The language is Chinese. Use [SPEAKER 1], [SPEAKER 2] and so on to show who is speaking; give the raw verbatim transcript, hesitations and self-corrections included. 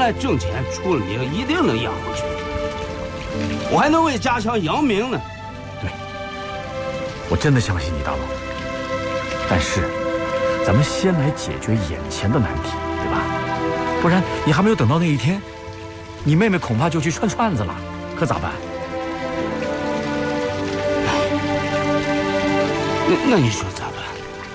[SPEAKER 1] 来挣钱出了名，一定能养回去。我还能为家乡扬名呢。
[SPEAKER 2] 对，我真的相信你，大龙。但是，咱们先来解决眼前的难题，对吧？不然你还没有等到那一天，你妹妹恐怕就去串串子了，可咋办？
[SPEAKER 1] 那那你说咋